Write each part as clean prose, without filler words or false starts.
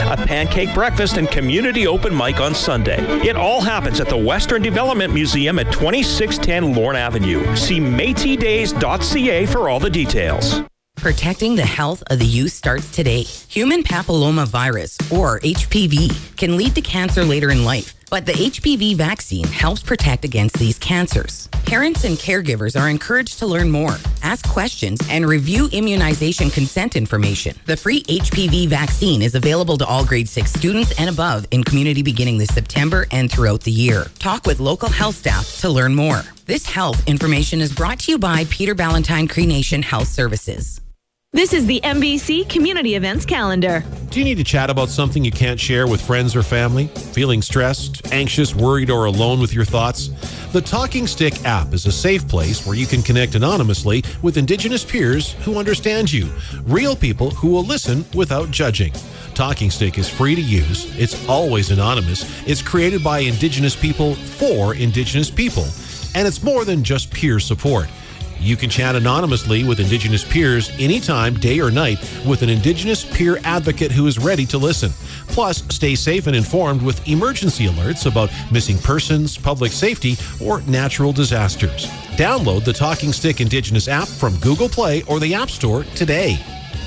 a pancake breakfast, and community open mic on Sunday. It all happens at the Western Development Museum at 2610 Lorne Avenue. See MétisDays.ca for all the details. Protecting the health of the youth starts today. Human papillomavirus, or HPV, can lead to cancer later in life, but the HPV vaccine helps protect against these cancers. Parents and caregivers are encouraged to learn more, ask questions, and review immunization consent information. The free HPV vaccine is available to all grade 6 students and above in community beginning this September and throughout the year. Talk with local health staff to learn more. This health information is brought to you by Peter Ballantine Cree Nation Health Services. This is the MBC Community Events Calendar. Do you need to chat about something you can't share with friends or family? Feeling stressed, anxious, worried, or alone with your thoughts? The Talking Stick app is a safe place where you can connect anonymously with Indigenous peers who understand you. Real people who will listen without judging. Talking Stick is free to use. It's always anonymous. It's created by Indigenous people for Indigenous people. And it's more than just peer support. You can chat anonymously with Indigenous peers anytime, day or night, with an Indigenous peer advocate who is ready to listen. Plus, stay safe and informed with emergency alerts about missing persons, public safety, or natural disasters. Download the Talking Stick Indigenous app from Google Play or the App Store today.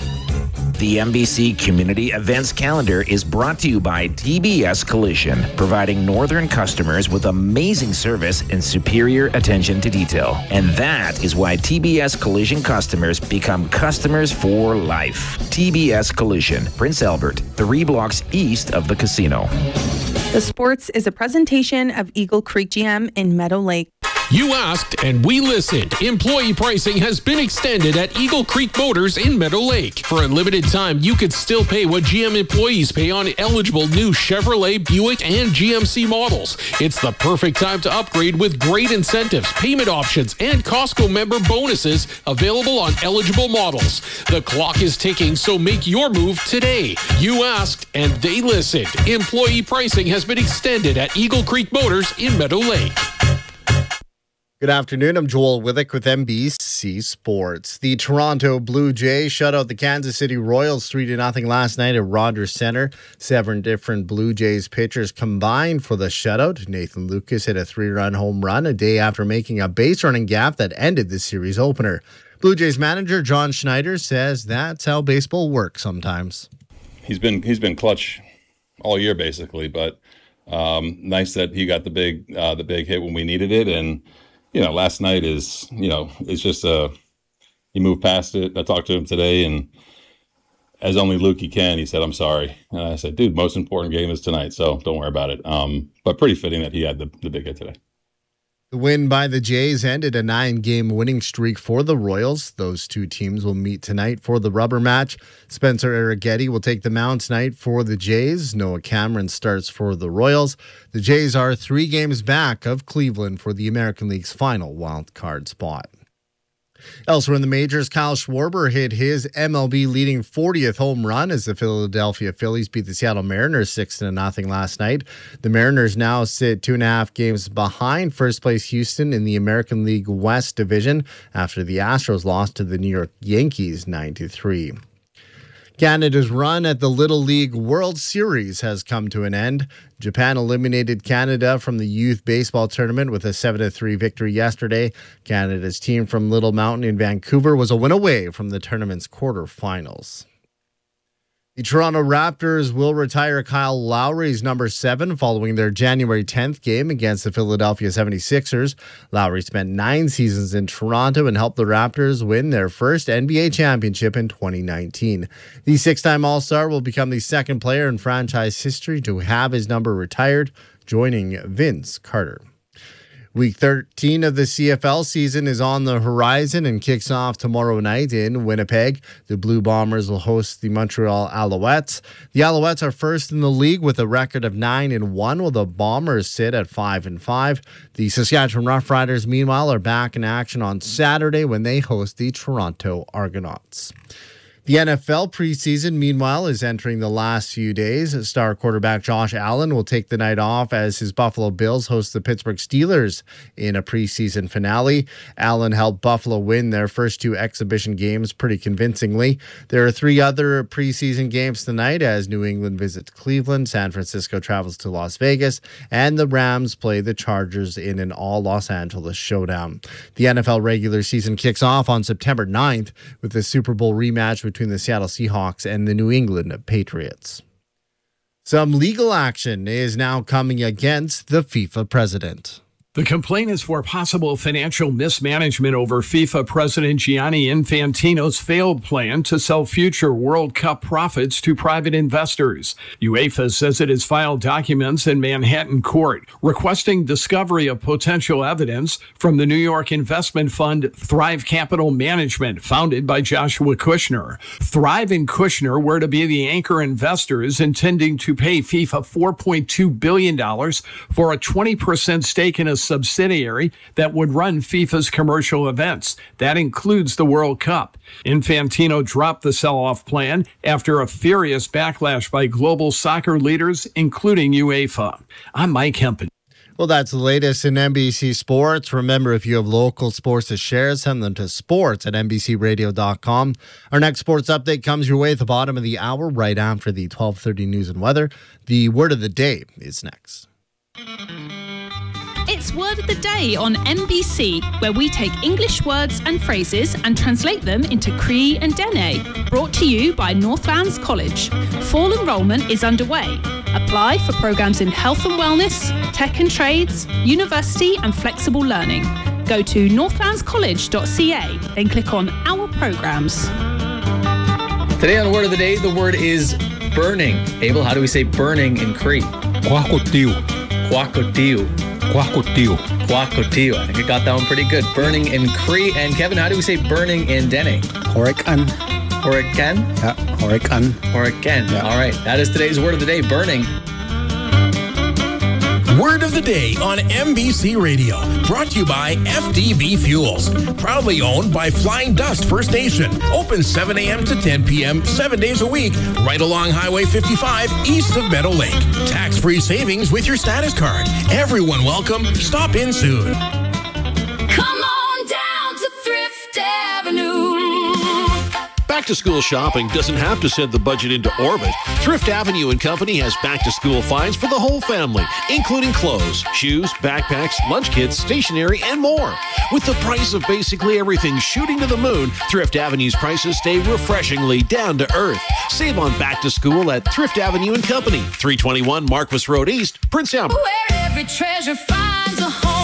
The MBC Community Events Calendar is brought to you by TBS Collision, providing northern customers with amazing service and superior attention to detail. And that is why TBS Collision customers become customers for life. TBS Collision, Prince Albert, 3 blocks east of the casino. The Sports is a presentation of Eagle Creek GM in Meadow Lake. You asked and we listened. Employee pricing has been extended at Eagle Creek Motors in Meadow Lake. For a limited time, you could still pay what GM employees pay on eligible new Chevrolet, Buick, and GMC models. It's the perfect time to upgrade with great incentives, payment options, and Costco member bonuses available on eligible models. The clock is ticking, so make your move today. You asked and they listened. Employee pricing has been extended at Eagle Creek Motors in Meadow Lake. Good afternoon. I'm Joel Withick with MBC Sports. The Toronto Blue Jays shut out the Kansas City Royals 3-0 last night at Rogers Centre. 7 different Blue Jays pitchers combined for the shutout. Nathan Lucas hit a 3-run home run a day after making a base-running gap that ended the series opener. Blue Jays manager John Schneider says that's how baseball works sometimes. He's been clutch all year basically, but nice that he got the big hit when we needed it. And last night is, it's just he moved past it. I talked to him today, and as only Lukey can, he said, "I'm sorry." And I said, "Dude, most important game is tonight, so don't worry about it." But pretty fitting that he had the big hit today. The win by the Jays ended a 9-game winning streak for the Royals. Those two teams will meet tonight for the rubber match. Spencer Arrighetti will take the mound tonight for the Jays. Noah Cameron starts for the Royals. The Jays are 3 games back of Cleveland for the American League's final wild card spot. Elsewhere in the majors, Kyle Schwarber hit his MLB-leading 40th home run as the Philadelphia Phillies beat the Seattle Mariners 6-0 last night. The Mariners now sit 2.5 games behind first-place Houston in the American League West Division after the Astros lost to the New York Yankees 9-3. Canada's run at the Little League World Series has come to an end. Japan eliminated Canada from the youth baseball tournament with a 7-3 victory yesterday. Canada's team from Little Mountain in Vancouver was a win away from the tournament's quarterfinals. The Toronto Raptors will retire Kyle Lowry's number 7 following their January 10th game against the Philadelphia 76ers. Lowry spent 9 seasons in Toronto and helped the Raptors win their first NBA championship in 2019. The 6-time All-Star will become the second player in franchise history to have his number retired, joining Vince Carter. Week 13 of the CFL season is on the horizon and kicks off tomorrow night in Winnipeg. The Blue Bombers will host the Montreal Alouettes. The Alouettes are first in the league with a record of 9-1, while the Bombers sit at 5-5. The Saskatchewan Roughriders, meanwhile, are back in action on Saturday when they host the Toronto Argonauts. The NFL preseason, meanwhile, is entering the last few days. Star quarterback Josh Allen will take the night off as his Buffalo Bills host the Pittsburgh Steelers in a preseason finale. Allen helped Buffalo win their first 2 exhibition games pretty convincingly. There are 3 other preseason games tonight as New England visits Cleveland, San Francisco travels to Las Vegas, and the Rams play the Chargers in an all-Los Angeles showdown. The NFL regular season kicks off on September 9th with the Super Bowl rematch between the Seattle Seahawks and the New England Patriots. Some legal action is now coming against the FIFA president. The complaint is for possible financial mismanagement over FIFA President Gianni Infantino's failed plan to sell future World Cup profits to private investors. UEFA says it has filed documents in Manhattan court requesting discovery of potential evidence from the New York investment fund Thrive Capital Management, founded by Joshua Kushner. Thrive and Kushner were to be the anchor investors intending to pay FIFA $4.2 billion for a 20% stake in a subsidiary that would run FIFA's commercial events. That includes the World Cup. Infantino dropped the sell-off plan after a furious backlash by global soccer leaders, including UEFA. I'm Mike Hempen. Well, that's the latest in NBC Sports. Remember, if you have local sports to share, send them to sports@nbcradio.com. Our next sports update comes your way at the bottom of the hour, right after the 12:30 news and weather. The word of the day is next. It's Word of the Day on NBC, where we take English words and phrases and translate them into Cree and Dene. Brought to you by Northlands College. Fall enrolment is underway. Apply for programs in health and wellness, tech and trades, university and flexible learning. Go to northlandscollege.ca, then click on Our Programs. Today on Word of the Day, the word is burning. Abel, how do we say burning in Cree? Quacotiu. Quacotiu. Quacotiu. Quacotiu. I think I got that one pretty good. Burning in Cree. And Kevin, how do we say burning in Dene? Horican. Horican? Yeah, horican. Horican. Yeah. All right. That is today's word of the day, burning. Word of the Day on NBC Radio. Brought to you by FDB Fuels. Proudly owned by Flying Dust First Nation. Open 7 a.m. to 10 p.m. 7 days a week. Right along Highway 55 east of Meadow Lake. Tax-free savings with your status card. Everyone welcome. Stop in soon. Come on down to Thrift Avenue. Back-to-school shopping doesn't have to send the budget into orbit. Thrift Avenue & Company has back-to-school finds for the whole family, including clothes, shoes, backpacks, lunch kits, stationery, and more. With the price of basically everything shooting to the moon, Thrift Avenue's prices stay refreshingly down to earth. Save on back-to-school at Thrift Avenue & Company, 321 Marquis Road East, Prince Albert. Where every treasure finds a home.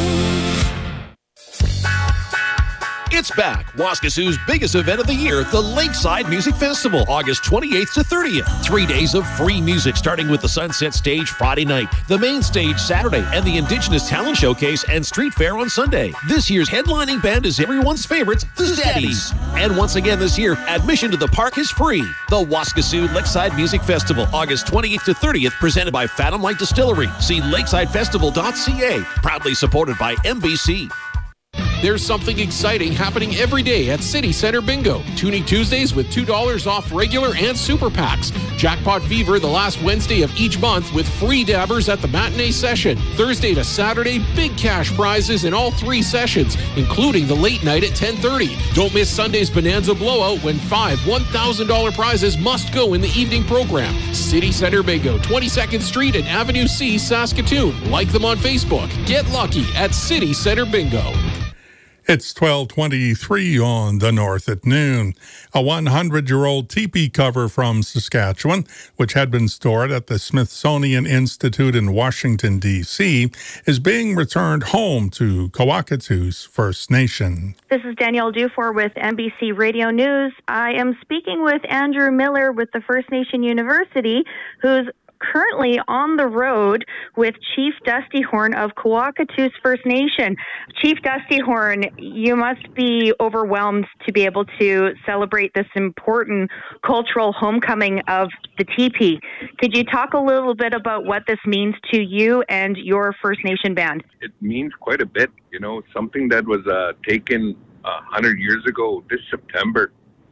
It's back. Waskasoo's biggest event of the year, the Lakeside Music Festival, August 28th to 30th. 3 days of free music, starting with the Sunset Stage Friday night, the main stage Saturday, and the Indigenous Talent Showcase and Street Fair on Sunday. This year's headlining band is everyone's favorites, the Steadies. And once again this year, admission to the park is free. The Waskasoo Lakeside Music Festival, August 28th to 30th, presented by Fathom Light Distillery. See lakesidefestival.ca. Proudly supported by NBC. There's something exciting happening every day at City Center Bingo. Tuning Tuesdays with $2 off regular and super packs. Jackpot Fever the last Wednesday of each month with free dabbers at the matinee session. Thursday to Saturday, big cash prizes in all 3 sessions, including the late night at 10:30. Don't miss Sunday's Bonanza Blowout when 5 $1,000 prizes must go in the evening program. City Center Bingo, 22nd Street and Avenue C, Saskatoon. Like them on Facebook. Get lucky at City Center Bingo. It's 12:23 on the North at noon. A 100-year-old teepee cover from Saskatchewan, which had been stored at the Smithsonian Institute in Washington, D.C., is being returned home to Kawakatus First Nation. This is Danielle Dufour with NBC Radio News. I am speaking with Andrew Miller with the First Nation University, who's currently on the road with Chief Dusty Horn of Kawakatus First Nation. Chief Dusty Horn, you must be overwhelmed to be able to celebrate this important cultural homecoming of the teepee. Could you talk a little bit about what this means to you and your First Nation band? It means quite a bit, you know, something that was taken 100 years ago this September.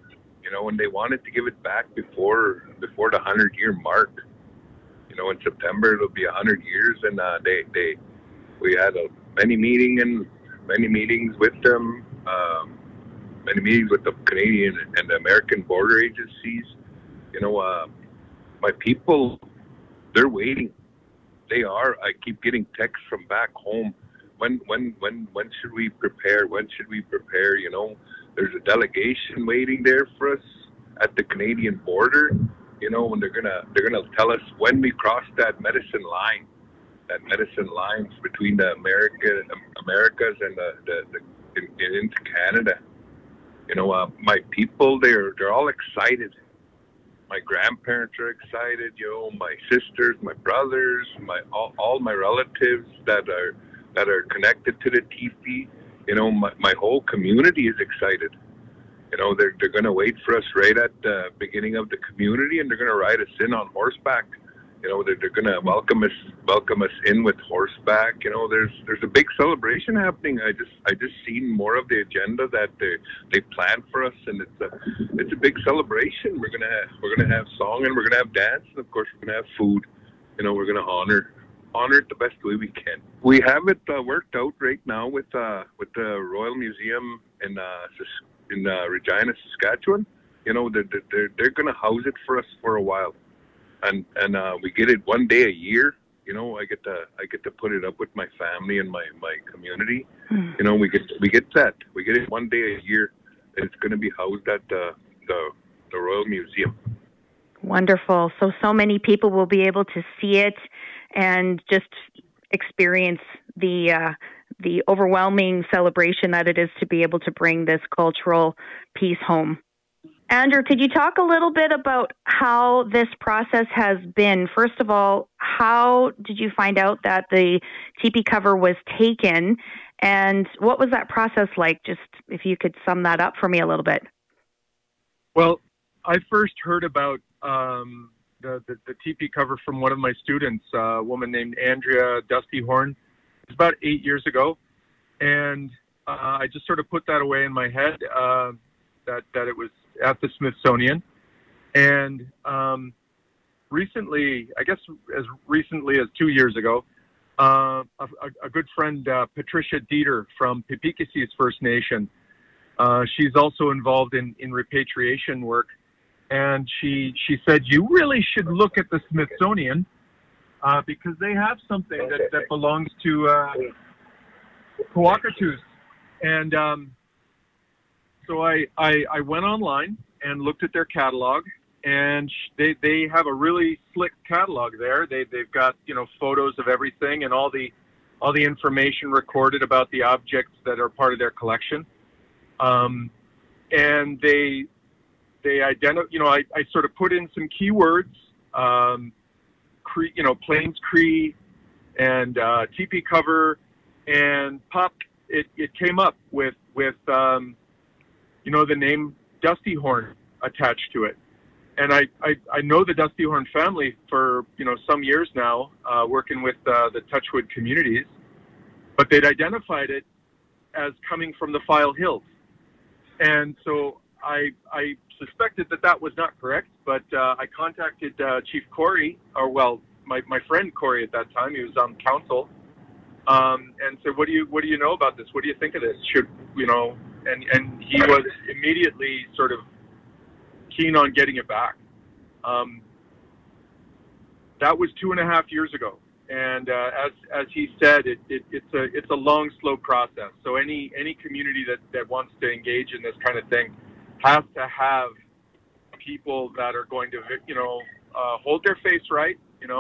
and they wanted to give it back before the 100-year mark. In September it'll be 100 years, and we had many meetings with them, many meetings with the Canadian and the American border agencies. My people, they're waiting. They are. I keep getting texts from back home. When should we prepare? When should we prepare? There's a delegation waiting there for us at the Canadian border. When they're gonna tell us when we cross that medicine line between the Americas and into Canada. My people, they're all excited. My grandparents are excited. My sisters, my brothers, all my relatives that are connected to the teepee. My whole community is excited. They're going to wait for us right at the beginning of the community, and they're going to ride us in on horseback. They're going to welcome us in with horseback. There's a big celebration happening. I just seen more of the agenda that they planned for us, and it's a big celebration. We're gonna have song, and we're gonna have dance, and of course we're gonna have food. We're gonna honor it the best way we can. We have it worked out right now with the Royal Museum in Regina, Saskatchewan. They're gonna house it for us for a while. And we get it one day a year. I get to put it up with my family and my community. We get it one day a year. It's going to be housed at the Royal Museum. Wonderful. So many people will be able to see it and just experience the overwhelming celebration that it is to be able to bring this cultural piece home. Andrew, could you talk a little bit about how this process has been? First of all, how did you find out that the teepee cover was taken, and what was that process like? Just if you could sum that up for me a little bit. Well, I first heard about the teepee cover from one of my students, a woman named Andrea Dusty Horn. It was about 8 years ago, and I just sort of put that away in my head, that it was at the Smithsonian. And recently, I guess as recently as 2 years ago, a good friend, Patricia Dieter from Pipikissis First Nation, she's also involved in repatriation work. And she said, you really should look at the Smithsonian because they have something that belongs to Cockatoos. And so I went online and looked at their catalog, and they have a really slick catalog there. They've got photos of everything and all the information recorded about the objects that are part of their collection. And they identify. I sort of put in some keywords, Plains Cree and teepee cover, and popped. It came up with the name Dusty Horn attached to it. And I know the Dusty Horn family for, some years now, working with the Touchwood communities, but they'd identified it as coming from the File Hills. And so I suspected that was not correct, but I contacted Chief Corey, my friend Corey at that time. He was on council, and said, what do you know about this? What do you think of this? And he was immediately sort of keen on getting it back. That was 2.5 years ago, and as he said, it's a long, slow process. So any community that wants to engage in this kind of thing has to have people that are going to hold their face right,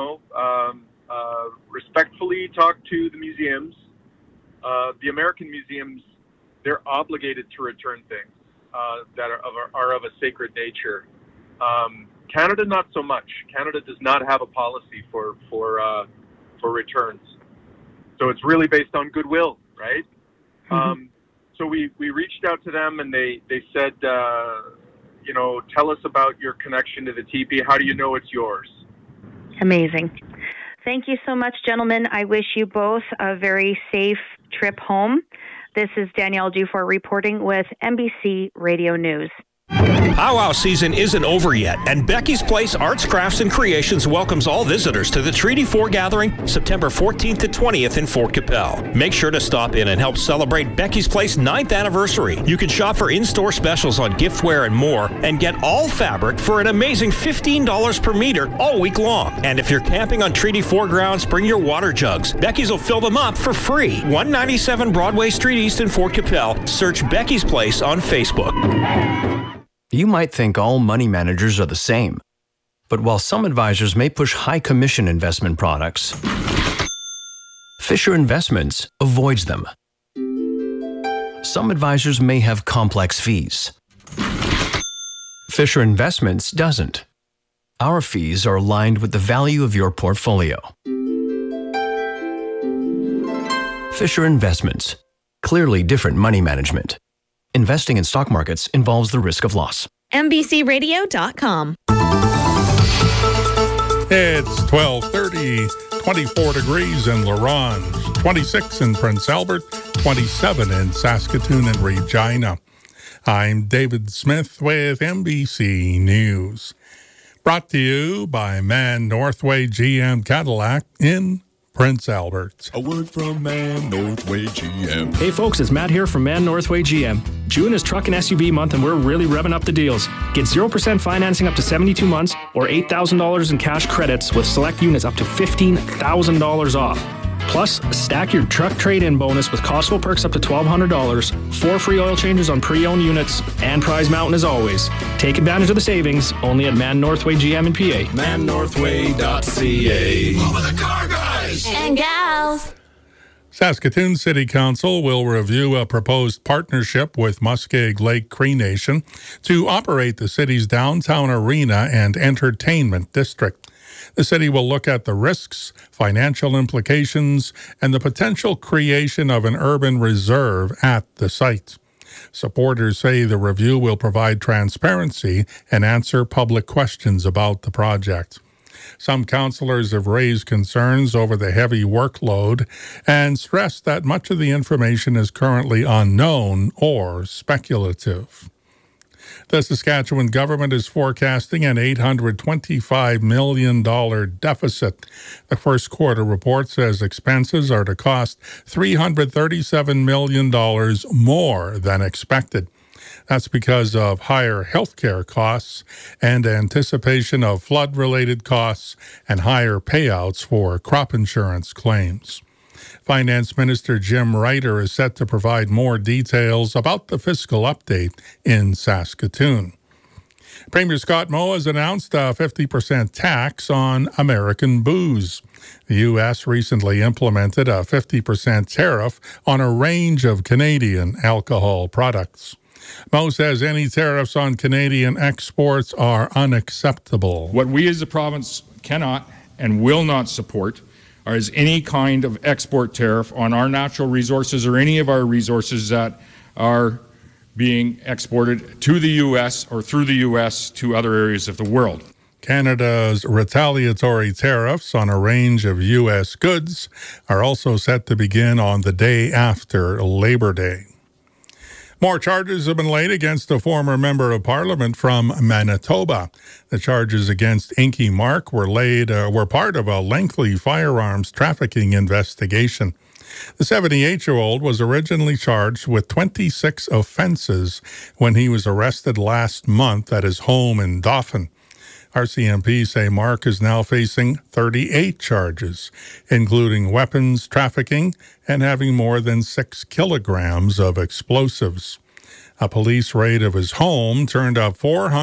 respectfully talk to the museums. The American museums, they're obligated to return things that are of a sacred nature. Canada, not so much. Canada does not have a policy for returns. So it's really based on goodwill, right? Mm-hmm. So we reached out to them, and they said, tell us about your connection to the teepee. How do you know it's yours? Amazing. Thank you so much, gentlemen. I wish you both a very safe trip home. This is Danielle Dufour reporting with NBC Radio News. Powwow season isn't over yet, and Becky's Place Arts, Crafts, and Creations welcomes all visitors to the Treaty 4 gathering September 14th to 20th in Fort Capel. Make sure to stop in and help celebrate Becky's Place 9th anniversary. You can shop for in-store specials on giftware and more, and get all fabric for an amazing $15 per meter all week long. And if you're camping on Treaty 4 grounds, bring your water jugs. Becky's will fill them up for free. 197 Broadway Street East in Fort Capel. Search Becky's Place on Facebook. You might think all money managers are the same. But while some advisors may push high commission investment products, Fisher Investments avoids them. Some advisors may have complex fees. Fisher Investments doesn't. Our fees are aligned with the value of your portfolio. Fisher Investments. Clearly different money management. Investing in stock markets involves the risk of loss. NBCRadio.com. It's 12:30, 24 degrees in La Ronge, 26 in Prince Albert, 27 in Saskatoon and Regina. I'm David Smith with NBC News. Brought to you by Man Northway GM Cadillac in Prince Albert. A word from Man Northway GM. Hey folks, it's Matt here from Man Northway GM. June is truck and SUV month and we're really revving up the deals. Get 0% financing up to 72 months or $8,000 in cash credits with select units up to $15,000 off. Plus, stack your truck trade-in bonus with Costco perks up to $1,200, 4 free oil changes on pre-owned units, and Prize Mountain as always. Take advantage of the savings only at Man Northway GM in PA. ManNorthway.ca. Home of the car guys and gals. Saskatoon City Council will review a proposed partnership with Muskeg Lake Cree Nation to operate the city's downtown arena and entertainment district. The city will look at the risks, financial implications, and the potential creation of an urban reserve at the site. Supporters say the review will provide transparency and answer public questions about the project. Some councillors have raised concerns over the heavy workload and stressed that much of the information is currently unknown or speculative. The Saskatchewan government is forecasting an $825 million deficit. The first quarter report says expenses are to cost $337 million more than expected. That's because of higher healthcare costs and anticipation of flood-related costs and higher payouts for crop insurance claims. Finance Minister Jim Ryder is set to provide more details about the fiscal update in Saskatoon. Premier Scott Moe has announced a 50% tax on American booze. The U.S. recently implemented a 50% tariff on a range of Canadian alcohol products. Moe says any tariffs on Canadian exports are unacceptable. What we as a province cannot and will not support is any kind of export tariff on our natural resources or any of our resources that are being exported to the U.S. or through the U.S. to other areas of the world. Canada's retaliatory tariffs on a range of U.S. goods are also set to begin on the day after Labor Day. More charges have been laid against a former member of parliament from Manitoba. The charges against Inky Mark were part of a lengthy firearms trafficking investigation. The 78-year-old was originally charged with 26 offenses when he was arrested last month at his home in Dauphin. RCMP say Mark is now facing 38 charges, including weapons trafficking and having more than 6 kilograms of explosives. A police raid of his home turned up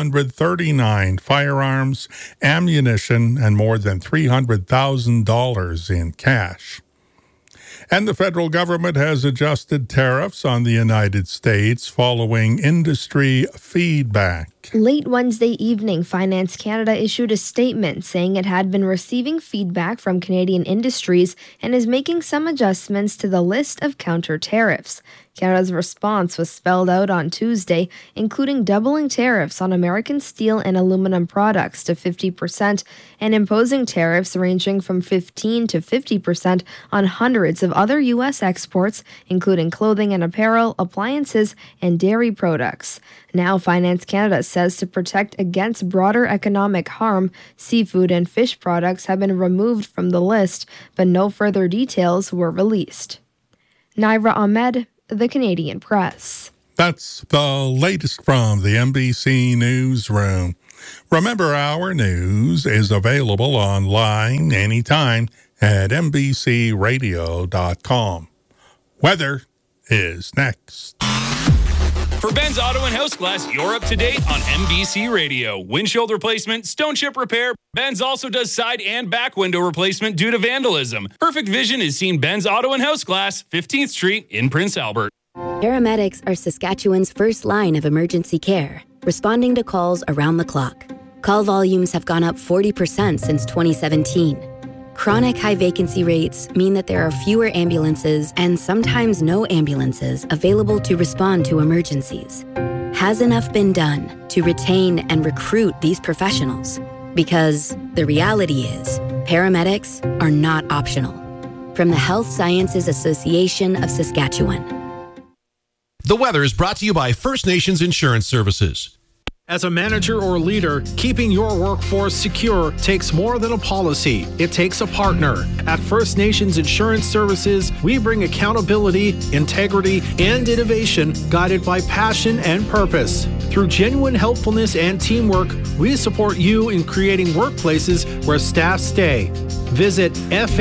439 firearms, ammunition, and more than $300,000 in cash. And the federal government has adjusted tariffs on the United States following industry feedback. Late Wednesday evening, Finance Canada issued a statement saying it had been receiving feedback from Canadian industries and is making some adjustments to the list of counter tariffs. Canada's response was spelled out on Tuesday, including doubling tariffs on American steel and aluminum products to 50% and imposing tariffs ranging from 15% to 50% on hundreds of other U.S. exports, including clothing and apparel, appliances, and dairy products. Now, Finance Canada says to protect against broader economic harm, seafood and fish products have been removed from the list, but no further details were released. Naira Ahmed, The Canadian Press. That's the latest from the NBC Newsroom. Remember, our news is available online anytime at NBCRadio.com. Weather is next. For Ben's Auto and House Glass, you're up to date on NBC Radio. Windshield replacement, stone chip repair. Ben's also does side and back window replacement due to vandalism. Perfect Vision is seen Ben's Auto and House Glass, 15th Street in Prince Albert. Paramedics are Saskatchewan's first line of emergency care, responding to calls around the clock. Call volumes have gone up 40% since 2017. Chronic high vacancy rates mean that there are fewer ambulances and sometimes no ambulances available to respond to emergencies. Has enough been done to retain and recruit these professionals? Because the reality is, paramedics are not optional. From the Health Sciences Association of Saskatchewan. The weather is brought to you by First Nations Insurance Services. As a manager or leader, keeping your workforce secure takes more than a policy. It takes a partner. At First Nations Insurance Services, we bring accountability, integrity, and innovation guided by passion and purpose. Through genuine helpfulness and teamwork, we support you in creating workplaces where staff stay. Visit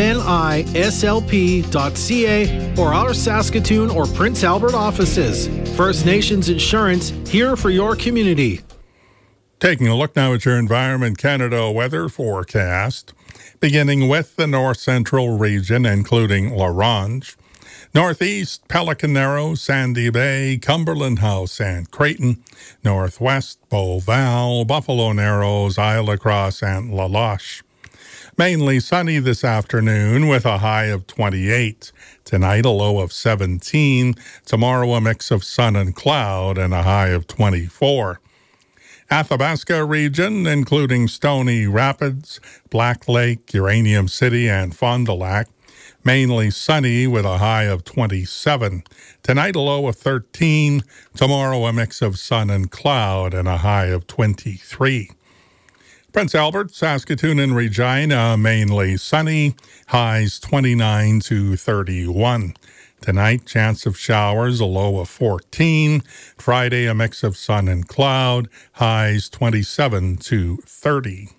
fnislp.ca or our Saskatoon or Prince Albert offices. First Nations Insurance, here for your community. Taking a look now at your Environment Canada weather forecast, beginning with the north central region, including La Ronge, northeast, Pelican Narrows, Sandy Bay, Cumberland House, and Creighton, northwest, Beauval, Buffalo Narrows, Isle La Crosse, and La Loche. Mainly sunny this afternoon with a high of 28. Tonight, a low of 17. Tomorrow, a mix of sun and cloud and a high of 24. Athabasca region, including Stony Rapids, Black Lake, Uranium City, and Fond du Lac, mainly sunny with a high of 27. Tonight, a low of 13. Tomorrow, a mix of sun and cloud and a high of 23. Prince Albert, Saskatoon, and Regina, mainly sunny, highs 29 to 31. Tonight, chance of showers, a low of 14. Friday, a mix of sun and cloud, highs 27 to 30.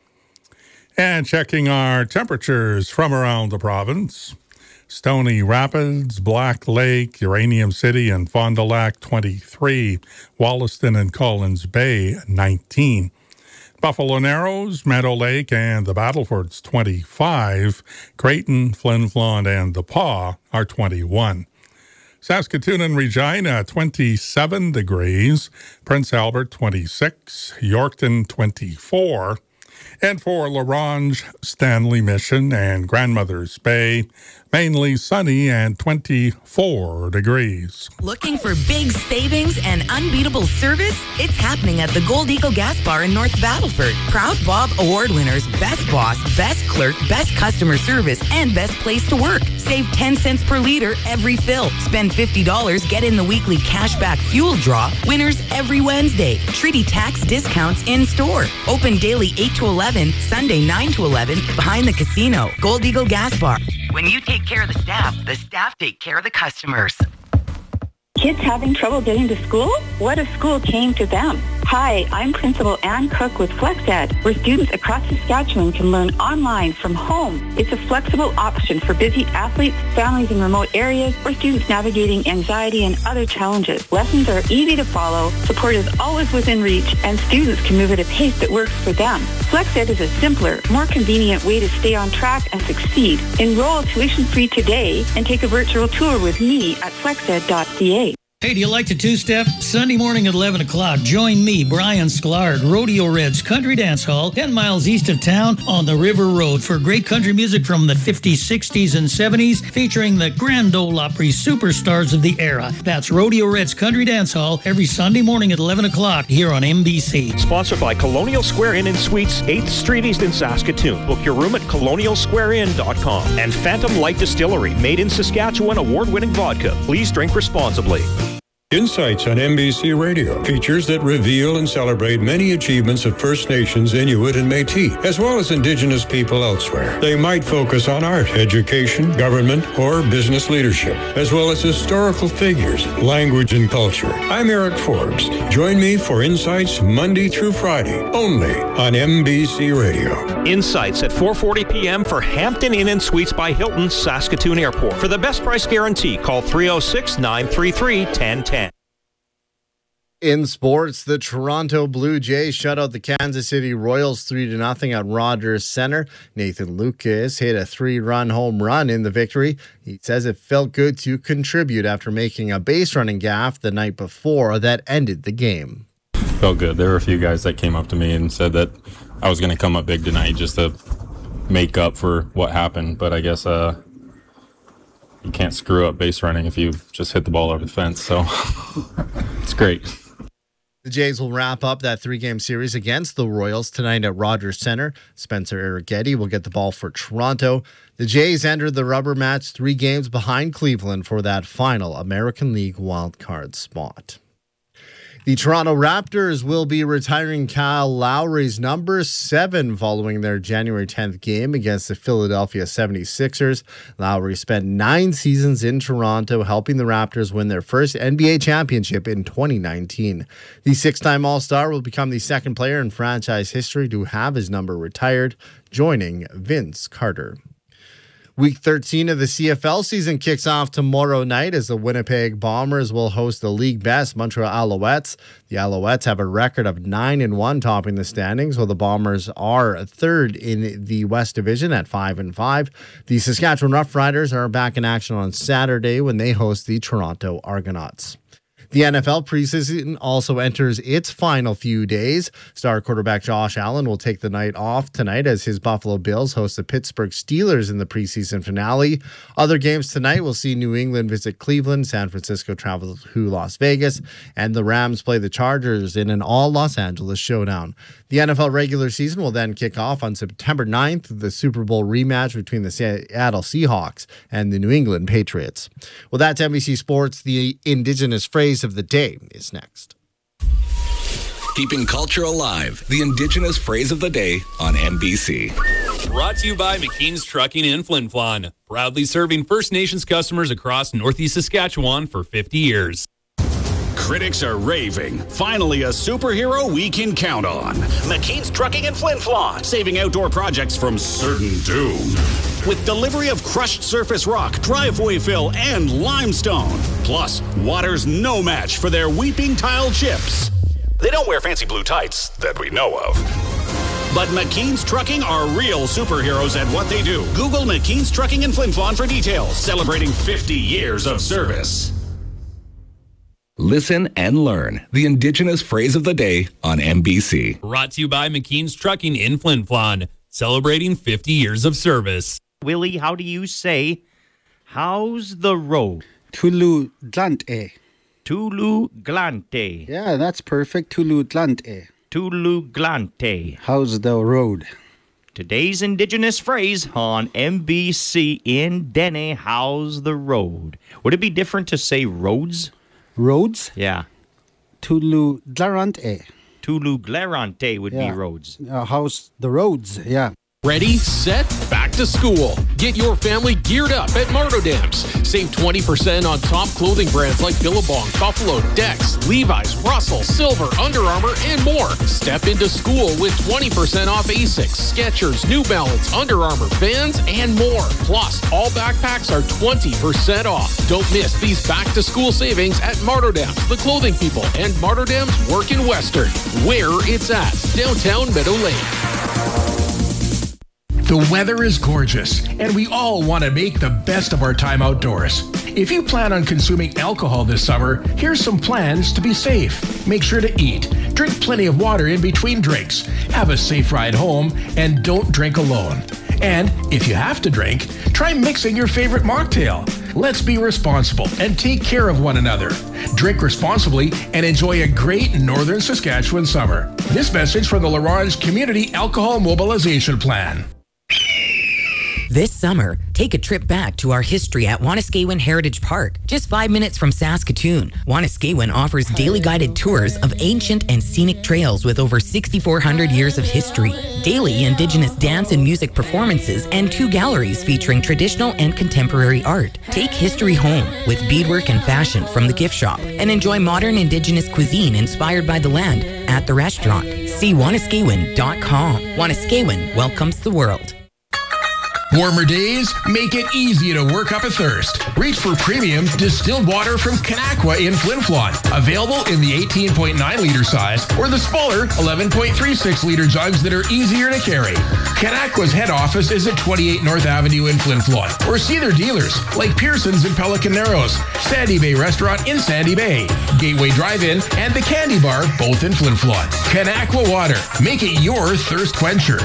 And checking our temperatures from around the province. Stony Rapids, Black Lake, Uranium City, and Fond du Lac, 23. Wollaston and Collins Bay, 19. Buffalo Narrows, Meadow Lake, and the Battlefords, 25. Creighton, Flin Flon, and the Pas are 21. Saskatoon and Regina, 27 degrees. Prince Albert, 26. Yorkton, 24. And for La Ronge, Stanley Mission, and Grandmother's Bay, mainly sunny and 24 degrees. Looking for big savings and unbeatable service? It's happening at the Gold Eagle Gas Bar in North Battleford. Proud Bob Award winners, Best Boss, Best Clerk, Best Customer Service, and Best Place to Work. Save 10 cents per liter every fill. Spend $50, get in the weekly cashback fuel draw. Winners every Wednesday. Treaty tax discounts in store. Open daily 8 to 11, Sunday 9 to 11, behind the casino. Gold Eagle Gas Bar. When you take care of the staff take care of the customers. Kids having trouble getting to school? What if school came to them? Hi, I'm Principal Ann Cook with FlexEd, where students across Saskatchewan can learn online from home. It's a flexible option for busy athletes, families in remote areas, or students navigating anxiety and other challenges. Lessons are easy to follow, support is always within reach, and students can move at a pace that works for them. FlexEd is a simpler, more convenient way to stay on track and succeed. Enroll tuition-free today and take a virtual tour with me at flexed.ca. Hey, do you like to two-step? Sunday morning at 11 o'clock, join me, Brian Sklar, Rodeo Reds Country Dance Hall, 10 miles east of town on the River Road for great country music from the 50s, 60s, and 70s, featuring the Grand Ole Opry superstars of the era. That's Rodeo Reds Country Dance Hall every Sunday morning at 11 o'clock here on NBC. Sponsored by Colonial Square Inn and Suites, 8th Street East in Saskatoon. Book your room at colonialsquareinn.com. And Phantom Light Distillery, made in Saskatchewan, award-winning vodka. Please drink responsibly. Insights on MBC Radio, features that reveal and celebrate many achievements of First Nations, Inuit, and Métis, as well as Indigenous people elsewhere. They might focus on art, education, government, or business leadership, as well as historical figures, language, and culture. I'm Eric Forbes. Join me for Insights Monday through Friday, only on MBC Radio. Insights at 4:40 p.m. for Hampton Inn and Suites by Hilton, Saskatoon Airport. For the best price guarantee, call 306-933-1010. In sports, the Toronto Blue Jays shut out the Kansas City Royals 3-0 at Rogers Centre. Nathan Lucas hit a 3-run home run in the victory. He says it felt good to contribute after making a base running gaffe the night before that ended the game. Felt good. There were a few guys that came up to me and said that I was going to come up big tonight just to make up for what happened. But I guess you can't screw up base running if you just hit the ball over the fence. So it's great. The Jays will wrap up that 3-game series against the Royals tonight at Rogers Centre. Spencer Arrighetti will get the ball for Toronto. The Jays entered the rubber match 3 games behind Cleveland for that final American League wildcard spot. The Toronto Raptors will be retiring Kyle Lowry's number 7 following their January 10th game against the Philadelphia 76ers. Lowry spent 9 seasons in Toronto, helping the Raptors win their first NBA championship in 2019. The 6-time All-Star will become the second player in franchise history to have his number retired, joining Vince Carter. Week 13 of the CFL season kicks off tomorrow night as the Winnipeg Bombers will host the league best Montreal Alouettes. The Alouettes have a record of 9-1 topping the standings, while the Bombers are third in the West Division at 5-5. The Saskatchewan Roughriders are back in action on Saturday when they host the Toronto Argonauts. The NFL preseason also enters its final few days. Star quarterback Josh Allen will take the night off tonight as his Buffalo Bills host the Pittsburgh Steelers in the preseason finale. Other games tonight will see New England visit Cleveland, San Francisco travel to Las Vegas, and the Rams play the Chargers in an all-Los Angeles showdown. The NFL regular season will then kick off on September 9th with the Super Bowl rematch between the Seattle Seahawks and the New England Patriots. Well, that's NBC Sports. The Indigenous phrase of the day is next. Keeping culture alive. The Indigenous phrase of the day on NBC. Brought to you by McKean's Trucking in Flin Flon. Proudly serving First Nations customers across Northeast Saskatchewan for 50 years. Critics are raving. Finally, a superhero we can count on. McKean's Trucking in Flin Flon, saving outdoor projects from certain doom. With delivery of crushed surface rock, driveway fill, and limestone. Plus, water's no match for their weeping tile chips. They don't wear fancy blue tights that we know of. But McKean's Trucking are real superheroes at what they do. Google McKean's Trucking in Flin Flon for details. Celebrating 50 years of service. Listen and learn the Indigenous phrase of the day on NBC. Brought to you by McKean's Trucking in Flin Flon, celebrating 50 years of service. Willie, how do you say, how's the road? Tulu Glante. Tulu Glante. Yeah, that's perfect. Tulu Glante. Tulu Glante. How's the road? Today's Indigenous phrase on NBC in Dene, how's the road? Would it be different to say roads? Roads? Yeah. Tulu Glarante. Tulu Glarante would be roads. How's the roads? Yeah. Ready, set, back to school. Get your family geared up at Mardo Dams. Save 20% on top clothing brands like Billabong, Buffalo, Dex, Levi's, Russell, Silver, Under Armour, and more. Step into school with 20% off Asics, Skechers, New Balance, Under Armour, Vans, and more. Plus, all backpacks are 20% off. Don't miss these back-to-school savings at Mardo Dams, The Clothing People, and Mardo Dams Work in Western, where it's at, downtown Meadow Lake. The weather is gorgeous, and we all want to make the best of our time outdoors. If you plan on consuming alcohol this summer, here's some plans to be safe. Make sure to eat. Drink plenty of water in between drinks. Have a safe ride home, and don't drink alone. And if you have to drink, try mixing your favorite mocktail. Let's be responsible and take care of one another. Drink responsibly and enjoy a great Northern Saskatchewan summer. This message from the La Ronge Community Alcohol Mobilization Plan. This summer, take a trip back to our history at Wanuskewin Heritage Park, just 5 minutes from Saskatoon. Wanuskewin offers daily guided tours of ancient and scenic trails with over 6,400 years of history, daily Indigenous dance and music performances, and 2 galleries featuring traditional and contemporary art. Take history home with beadwork and fashion from the gift shop, and enjoy modern Indigenous cuisine inspired by the land at the restaurant. See Wanuskewin.com. Wanuskewin welcomes the world. Warmer days make it easy to work up a thirst. Reach for premium distilled water from Kanakwa in Flin Flon. Available in the 18.9 liter size or the smaller 11.36 liter jugs that are easier to carry. Kanakwa's head office is at 28 North Avenue in Flin Flon. Or see their dealers like Pearson's in Pelican Narrows, Sandy Bay Restaurant in Sandy Bay, Gateway Drive-In, and the Candy Bar, both in Flin Flon. Kanakwa Water. Make it your thirst quencher.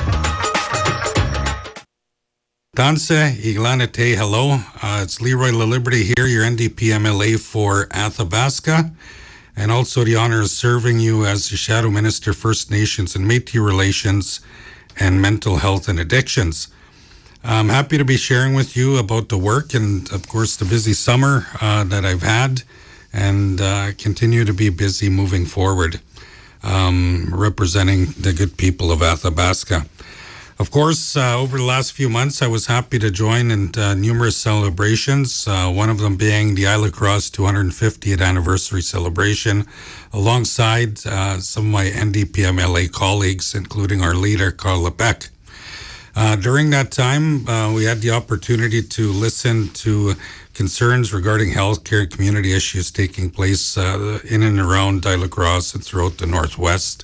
Danse, Iglanate, hello. It's Leroy LaLiberty here, your NDP MLA for Athabasca, and also the honor of serving you as the Shadow Minister, First Nations and Métis Relations and Mental Health and Addictions. I'm happy to be sharing with you about the work and, of course, the busy summer that I've had, and continue to be busy moving forward, representing the good people of Athabasca. Of course, over the last few months, I was happy to join in numerous celebrations, one of them being the Isla Cross 250th anniversary celebration, alongside some of my NDP MLA colleagues, including our leader, Carl Lebec. During that time, we had the opportunity to listen to concerns regarding healthcare and community issues taking place in and around Isla Cross and throughout the Northwest.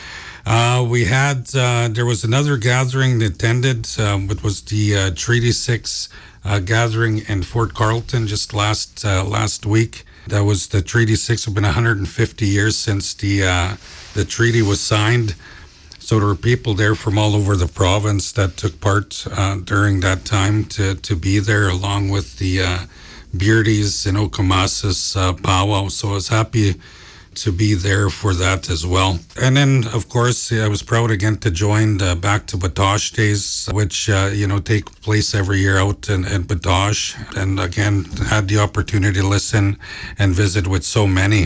There was another gathering that attended, which was the Treaty 6 gathering in Fort Carlton just last week. That was the Treaty 6. It's been 150 years since the treaty was signed. So there were people there from all over the province that took part during that time to be there, along with the Beardies and Okamasas powwow. So I was happy to be there for that as well. And then, of course, I was proud again to join the Back to Batoche Days, which, take place every year out in Batoche. And again, had the opportunity to listen and visit with so many.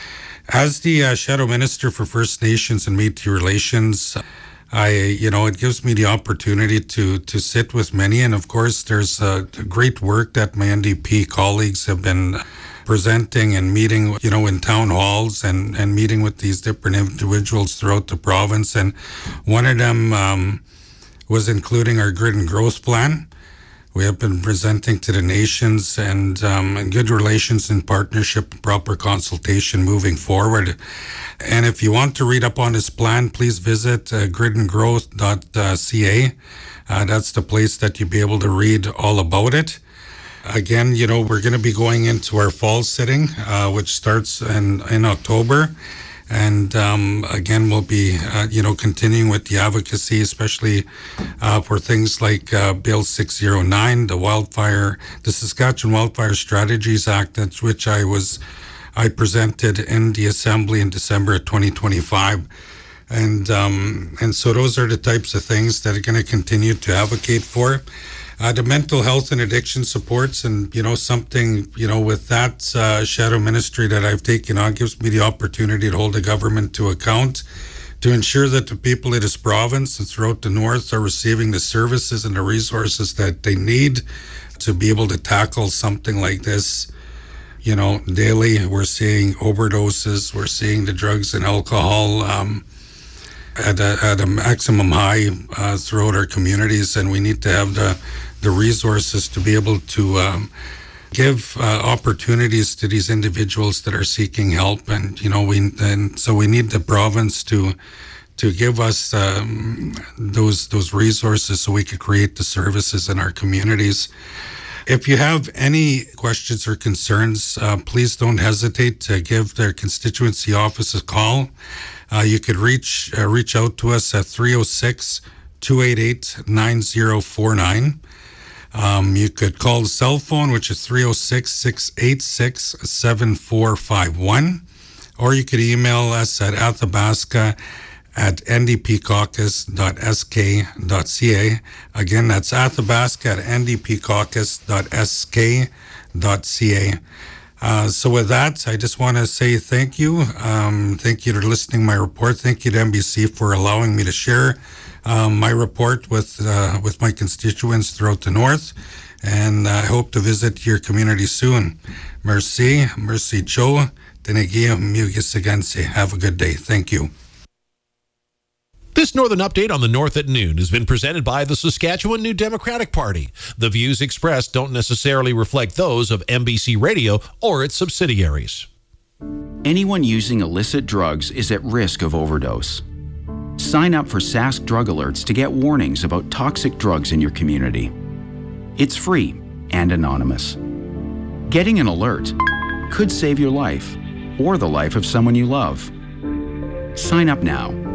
As the Shadow Minister for First Nations and Métis Relations, it gives me the opportunity to sit with many. And of course, there's great work that my NDP colleagues have been presenting and meeting, in town halls and meeting with these different individuals throughout the province. And one of them was including our grid and growth plan. We have been presenting to the nations and good relations and partnership and proper consultation moving forward. And if you want to read up on this plan, please visit gridandgrowth.ca. That's the place that you'll be able to read all about it. Again, we're going to be going into our fall sitting, which starts in October. And again, we'll be, continuing with the advocacy, especially for things like Bill 609, the Saskatchewan Wildfire Strategies Act, which I presented in the Assembly in December of 2025. And so those are the types of things that are going to continue to advocate for. The mental health and addiction supports, and something with that shadow ministry that I've taken on gives me the opportunity to hold the government to account, to ensure that the people of this province and throughout the north are receiving the services and the resources that they need to be able to tackle something like this. Daily we're seeing overdoses, we're seeing the drugs and alcohol at a maximum high throughout our communities, and we need to have the resources to be able to give opportunities to these individuals that are seeking help. And so we need the province to give us those resources so we could create the services in our communities. If you have any questions or concerns, please don't hesitate to give their constituency office a call. You could reach out to us at 306-288-9049. You could call the cell phone, which is 306-686-7451. Or you could email us at Athabasca at ndpcaucus.sk.ca. Again, that's Athabasca at ndpcaucus.sk.ca. So with that, I just want to say thank you. Thank you for listening to my report. Thank you to NBC for allowing me to share my report with my constituents throughout the North. And I hope to visit your community soon. Merci, merci Joe. Have a good day. Thank you. This Northern Update on the North at Noon has been presented by the Saskatchewan New Democratic Party. The views expressed don't necessarily reflect those of MBC Radio or its subsidiaries. Anyone using illicit drugs is at risk of overdose. Sign up for Sask Drug Alerts to get warnings about toxic drugs in your community. It's free and anonymous. Getting an alert could save your life or the life of someone you love. Sign up now